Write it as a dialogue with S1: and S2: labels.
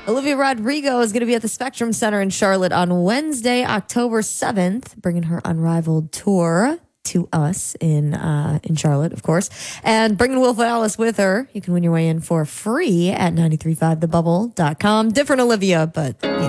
S1: Olivia Rodrigo is going to be at the Spectrum Center in Charlotte on Wednesday, October 7th, bringing her Unrivaled tour to us in Charlotte, of course, and bringing Will Alice with her. You can win your way in for free at 935thebubble.com. Different Olivia, but yeah.